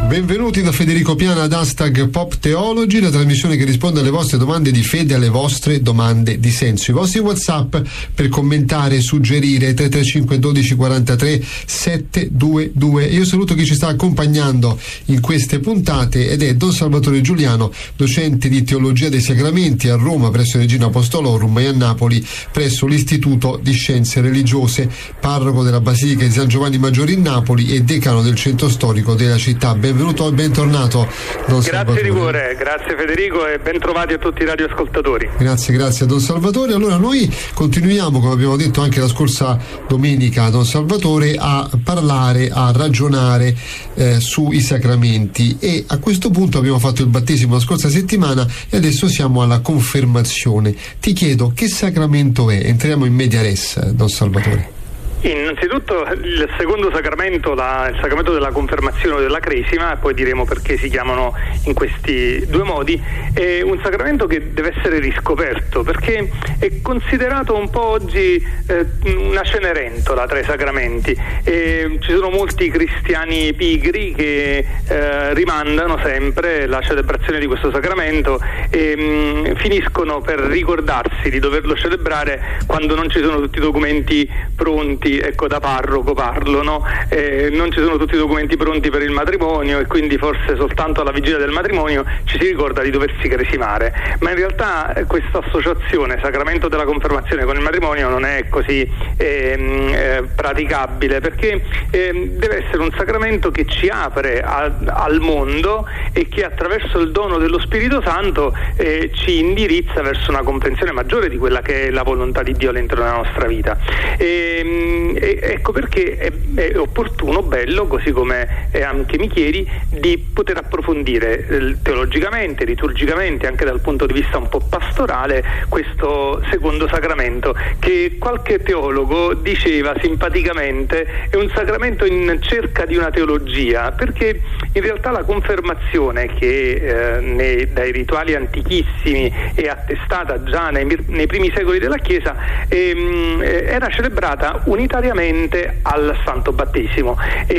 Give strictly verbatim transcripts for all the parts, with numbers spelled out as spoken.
Benvenuti da Federico Piana ad Hashtag Pop Theology, la trasmissione che risponde alle vostre domande di fede e alle vostre domande di senso. I vostri WhatsApp per commentare, suggerire tre tre cinque uno due quattro tre sette due due. Io saluto chi ci sta accompagnando in queste puntate ed è Don Salvatore Giuliano, docente di Teologia dei Sacramenti a Roma presso Regina Apostolorum e a Napoli presso l'Istituto di Scienze Religiose, parroco della Basilica di San Giovanni Maggiore in Napoli e decano del centro storico della città. Benvenuto e bentornato Don Grazie Salvatore. Rigore, grazie Federico e ben trovati a tutti i radioascoltatori. Grazie, grazie a Don Salvatore. Allora noi continuiamo, come abbiamo detto anche la scorsa domenica, Don Salvatore, a parlare, a ragionare eh, sui sacramenti, e a questo punto abbiamo fatto il battesimo la scorsa settimana e adesso siamo alla confermazione. Ti chiedo, che sacramento è? Entriamo in media res, Don Salvatore. Innanzitutto il secondo sacramento, la, il sacramento della confermazione o della cresima, poi diremo perché si chiamano in questi due modi, è un sacramento che deve essere riscoperto, perché è considerato un po' oggi eh, una cenerentola tra i sacramenti, e ci sono molti cristiani pigri che eh, rimandano sempre la celebrazione di questo sacramento e mh, finiscono per ricordarsi di doverlo celebrare quando non ci sono tutti i documenti pronti. Ecco, da parroco parlo, no? Eh, non ci sono tutti i documenti pronti per il matrimonio e quindi forse soltanto alla vigilia del matrimonio ci si ricorda di doversi cresimare, ma in realtà eh, questa associazione sacramento della confermazione con il matrimonio non è così eh, eh, praticabile, perché eh, deve essere un sacramento che ci apre a, al mondo e che attraverso il dono dello Spirito Santo eh, ci indirizza verso una comprensione maggiore di quella che è la volontà di Dio all'interno della nostra vita. E, E ecco perché è, è opportuno, bello, così come anche mi chiedi, di poter approfondire eh, teologicamente, liturgicamente, anche dal punto di vista un po' pastorale, questo secondo sacramento, che qualche teologo diceva simpaticamente è un sacramento in cerca di una teologia, perché in realtà la confermazione, che eh, nei, dai rituali antichissimi è attestata già nei, nei primi secoli della Chiesa, ehm, era celebrata unitariamente al Santo Battesimo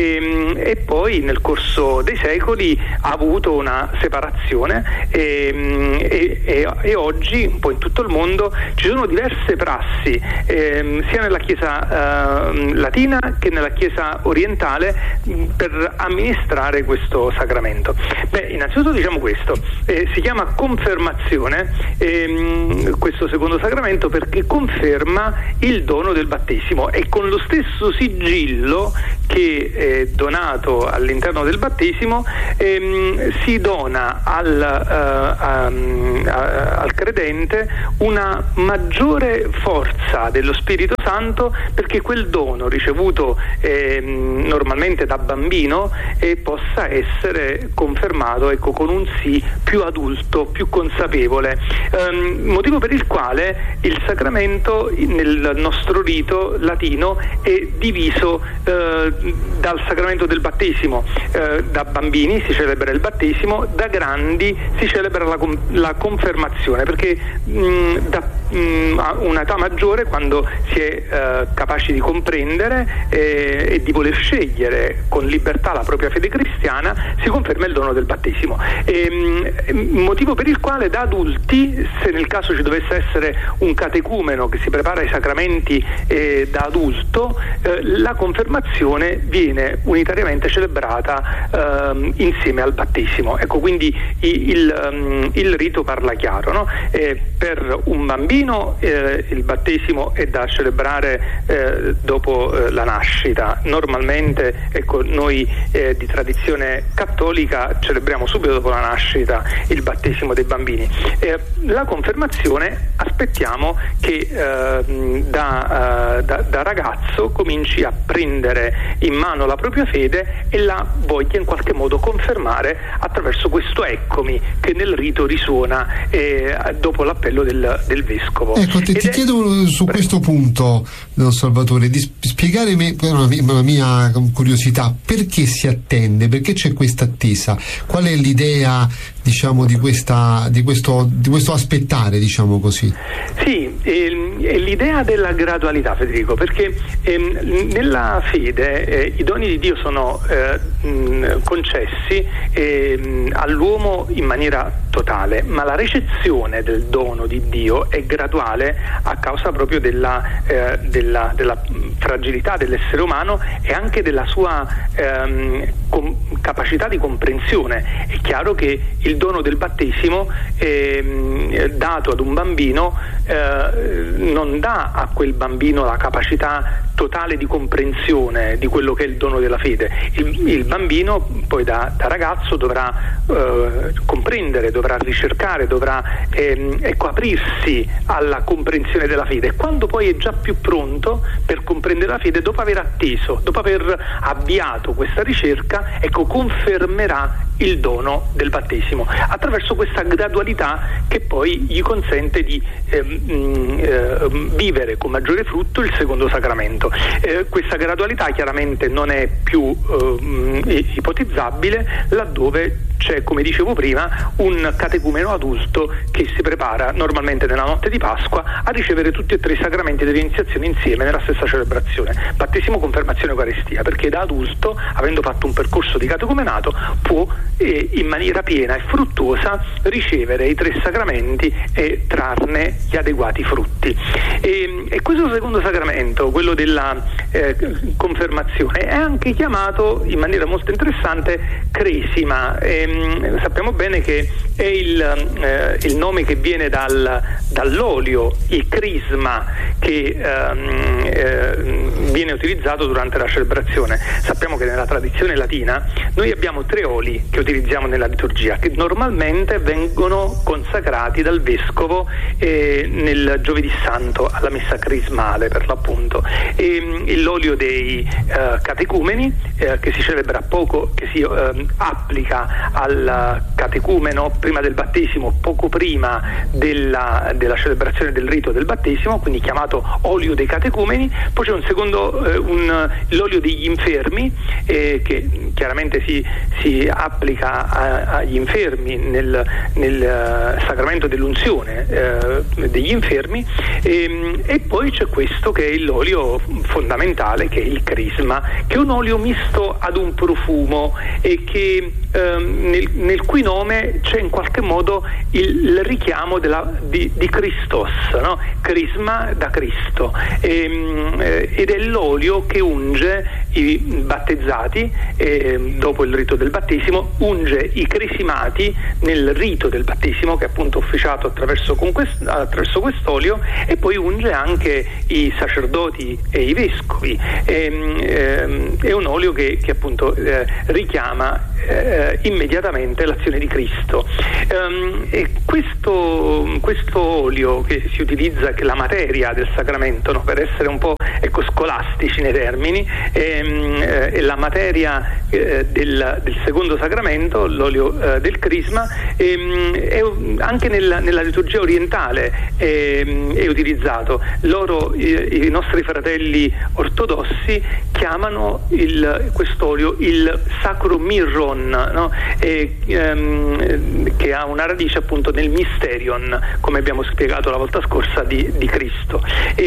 e, e poi nel corso dei secoli ha avuto una separazione e, e, e, e oggi un po' in tutto il mondo ci sono diverse prassi eh, sia nella Chiesa eh, latina che nella Chiesa orientale per amministrare questo sacramento. Beh, innanzitutto diciamo questo, eh, si chiama confermazione eh, questo secondo sacramento perché conferma il dono del battesimo, e con lo stesso sigillo che è donato all'interno del battesimo ehm, si dona al, uh, um, uh, al credente una maggiore forza dello Spirito Santo, perché quel dono ricevuto ehm, normalmente da bambino eh, possa essere confermato, ecco, con un sì più adulto, più consapevole, um, motivo per il quale il sacramento nel nostro rito latino è diviso eh, dal sacramento del battesimo. Eh, da bambini si celebra il battesimo, da grandi si celebra la, la confermazione, perché mh, da mh, a un'età maggiore, quando si è eh, capaci di comprendere eh, e di voler scegliere con libertà la propria fede cristiana, si conferma il dono del battesimo. E, mh, motivo per il quale da adulti, se nel caso ci dovesse essere un catecumeno che si prepara ai sacramenti eh, da adulto, eh, la confermazione viene unitariamente celebrata eh, insieme al battesimo. Ecco, quindi il, il, um, il rito parla chiaro, no? Eh, per un bambino eh, il battesimo è da celebrare eh, dopo eh, la nascita. Normalmente, ecco, noi eh, di tradizione cattolica celebriamo subito dopo la nascita il battesimo dei bambini. Eh, la confermazione aspettiamo che eh, da, uh, da, da ragazzo cominci a prendere in mano la propria fede e la voglia in qualche modo confermare attraverso questo eccomi che nel rito risuona eh, dopo l'appello del, del vescovo. Ecco, ti, ti è... chiedo su Prego. questo punto, Don Salvatore, di spiegare me, una, una mia curiosità, perché si attende, perché c'è questa attesa, qual è l'idea, diciamo, di questa di questo di questo aspettare, diciamo così? Sì, è l'idea della gradualità, Federico, perché ehm, nella fede eh, i doni di Dio sono eh, mh, concessi eh, all'uomo in maniera totale, ma la ricezione del dono di Dio è graduale a causa proprio della, eh, della, della fragilità dell'essere umano e anche della sua ehm, com- capacità di comprensione. È chiaro che il dono del battesimo ehm, dato ad un bambino eh, non dà a quel bambino la capacità totale di comprensione di quello che è il dono della fede. Il, il bambino poi da, da ragazzo dovrà eh, comprendere, dovrà ricercare, dovrà ehm, ecco, aprirsi alla comprensione della fede. Quando poi è già più pronto per comprendere la fede, dopo aver atteso, dopo aver avviato questa ricerca, ecco, confermerà il dono del battesimo attraverso questa gradualità che poi gli consente di ehm, eh, vivere con maggiore frutto il secondo sacramento. Eh, questa gradualità chiaramente non è più eh, ipotizzabile laddove c'è, come dicevo prima, un catecumeno adulto che si prepara normalmente nella notte di Pasqua a ricevere tutti e tre i sacramenti dell'iniziazione insieme nella stessa celebrazione: battesimo, confermazione, eucaristia, perché da adulto, avendo fatto un percorso di catecumenato, può eh, in maniera piena e fruttuosa ricevere i tre sacramenti e trarne gli adeguati frutti. E, e questo secondo sacramento, quello della eh, confermazione, è anche chiamato in maniera molto interessante cresima. E, sappiamo bene che è il, eh, il nome che viene dal, dall'olio, il crisma, che ehm, eh, viene utilizzato durante la celebrazione. Sappiamo che nella tradizione latina noi abbiamo tre oli che utilizziamo nella liturgia, che normalmente vengono consacrati dal vescovo eh, nel giovedì santo, alla messa crismale per l'appunto. E, l'olio dei eh, catecumeni eh, che si celebra poco, che si eh, applica al catecumeno prima del battesimo, poco prima della, della celebrazione del rito del battesimo, quindi chiamato olio dei catecumeni. Poi c'è un secondo, eh, un, l'olio degli infermi, eh, che chiaramente si, si applica a, agli infermi nel, nel uh, sacramento dell'unzione eh, degli infermi, e, e poi c'è questo che è l'olio fondamentale, che è il crisma, che è un olio misto ad un profumo e che ehm, nel, nel cui nome c'è in qualche modo il, il richiamo della, di, di Christos, no? Crisma da Cristo, e, eh, ed è l'olio che unge i battezzati eh, dopo il rito del battesimo, unge i cresimati nel rito del battesimo, che è appunto officiato attraverso, con quest, attraverso quest'olio, e poi unge anche i sacerdoti e i vescovi. E, ehm, è un olio che, che appunto eh, richiama eh, immediatamente l'azione di Cristo. Um, e questo, questo olio che si utilizza, che è la materia del sacramento, no? Per essere un po' ecco, scolastici nei termini, ehm, eh, è la materia eh, del, del secondo sacramento, l'olio eh, del crisma. Ehm, è, anche nel, nella liturgia orientale ehm, è utilizzato. Loro, i, i nostri fratelli ortodossi, chiamano il, quest'olio il sacro mirron, no? E, ehm, che ha una radice appunto nel mysterion, come abbiamo spiegato la volta scorsa, di, di Cristo.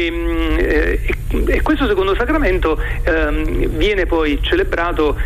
E, e, e questo secondo sacramento ehm, viene poi celebrato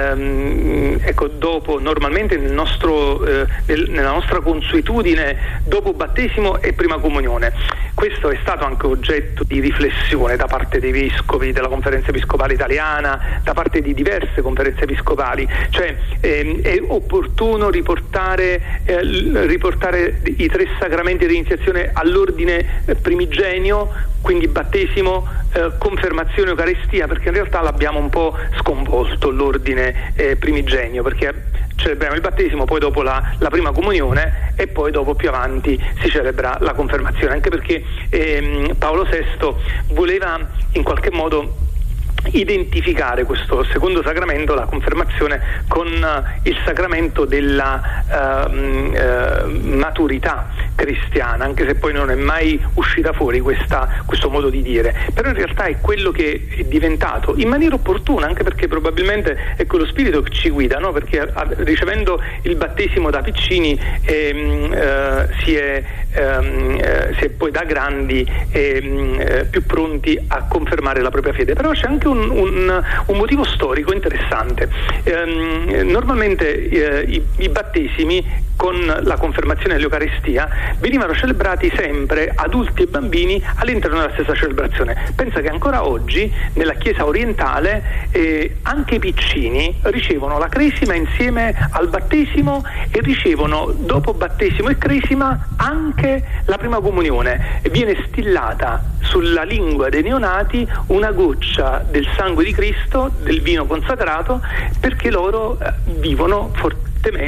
ehm, ecco, dopo, normalmente nel nostro, eh, nel, nella nostra consuetudine, dopo battesimo e prima comunione. Questo è stato anche oggetto di riflessione da parte dei vescovi, della Conferenza Episcopale Italiana, da parte di diverse conferenze episcopali. Cioè ehm, è opportuno riportare, eh, riportare i tre sacramenti di iniziazione all'ordine primigenio, quindi battesimo, eh, confermazione, eucaristia, perché in realtà l'abbiamo un po' sconvolto l'ordine eh, primigenio, perché celebriamo il battesimo, poi dopo la, la prima comunione, e poi dopo più avanti si celebra la confermazione, anche perché ehm, Paolo sesto voleva in qualche modo identificare questo secondo sacramento, la confermazione, con uh, il sacramento della uh, uh, maturità cristiana, anche se poi non è mai uscita fuori questa, questo modo di dire, però in realtà è quello che è diventato in maniera opportuna, anche perché probabilmente è quello spirito che ci guida, no? Perché a, ricevendo il battesimo da piccini ehm, eh, si, è, ehm, eh, si è poi da grandi ehm, eh, più pronti a confermare la propria fede. Però c'è anche un, un, un motivo storico interessante. Ehm, normalmente eh, i, i battesimi con la confermazione dell'Eucaristia venivano celebrati sempre, adulti e bambini, all'interno della stessa celebrazione. Pensa che ancora oggi nella Chiesa orientale eh, anche i piccini ricevono la cresima insieme al battesimo e ricevono dopo battesimo e cresima anche la prima comunione. Viene stillata sulla lingua dei neonati una goccia del sangue di Cristo, del vino consacrato, perché loro eh, vivono fortemente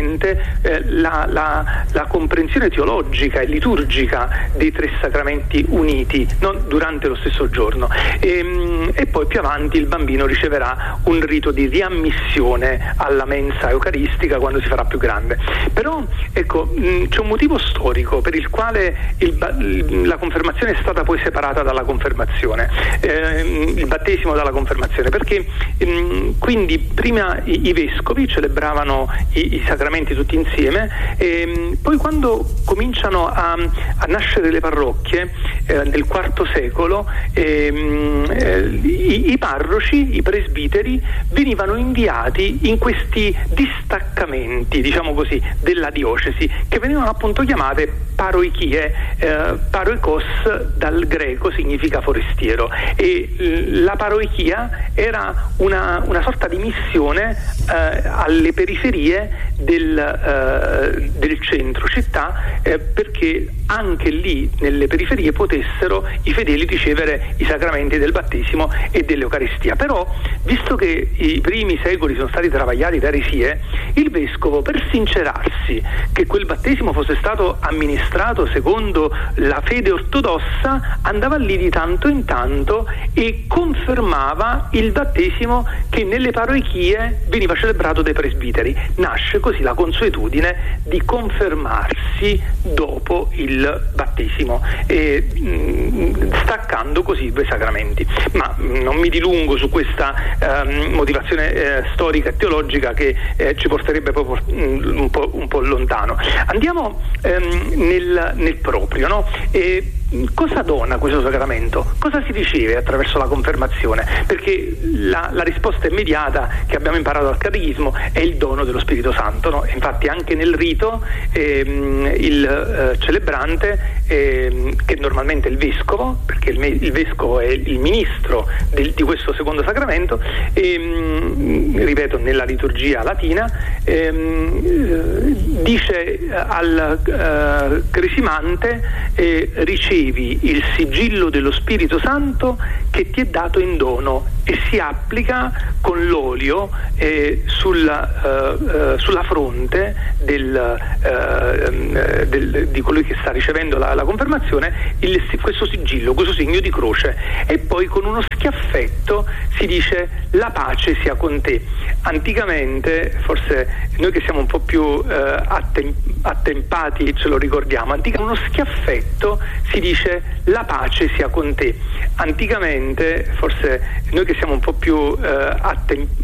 Eh, la, la, la comprensione teologica e liturgica dei tre sacramenti uniti, non durante lo stesso giorno. E, e poi più avanti il bambino riceverà un rito di riammissione alla mensa eucaristica quando si farà più grande. Però ecco, mh, c'è un motivo storico per il quale il, la confermazione è stata poi separata dalla confermazione, eh, il battesimo dalla confermazione, perché mh, quindi prima i, i vescovi celebravano i, i sacramenti tutti insieme, e poi quando cominciano a, a nascere le parrocchie eh, nel quarto secolo eh, eh, i, i parroci, i presbiteri venivano inviati in questi distaccamenti, diciamo così, della diocesi, che venivano appunto chiamate paroichie. eh, paroikos dal greco significa forestiero, e la paroichia era una, una sorta di missione eh, alle periferie del, eh, del centro città, eh, perché anche lì nelle periferie potessero i fedeli ricevere i sacramenti del battesimo e dell'Eucaristia. Però, visto che i primi secoli sono stati travagliati da eresie, il vescovo, per sincerarsi che quel battesimo fosse stato amministrato secondo la fede ortodossa, andava lì di tanto in tanto e confermava il battesimo che nelle paroichie veniva celebrato dai presbiteri. Nasce così la consuetudine di confermarsi dopo il battesimo, e, mh, staccando così i due sacramenti. Ma mh, non mi dilungo su questa ehm, motivazione eh, storica e teologica che eh, ci porterebbe proprio mh, un po', un po' lontano. Andiamo ehm, nel, nel proprio, no? E, cosa dona questo sacramento? Cosa si riceve attraverso la confermazione? Perché la, la risposta immediata che abbiamo imparato al catechismo è il dono dello Spirito Santo, no? Infatti anche nel rito ehm, il eh, celebrante, ehm, che normalmente è il vescovo, perché il, il vescovo è il ministro del, di questo secondo sacramento, ehm, ripeto, nella liturgia latina, ehm, dice al eh, cresimante eh, ricevi il sigillo dello Spirito Santo che ti è dato in dono, e si applica con l'olio eh, sulla, eh, sulla fronte del, eh, del, di colui che sta ricevendo la, la confermazione, il, questo sigillo, questo segno di croce, e poi con uno schiaffetto si dice: la pace sia con te. Anticamente, forse noi che siamo un po' più eh, attem- attempati ce lo ricordiamo, anticamente uno schiaffetto si dice: la pace sia con te. Anticamente, forse noi che siamo un po' più eh, attem-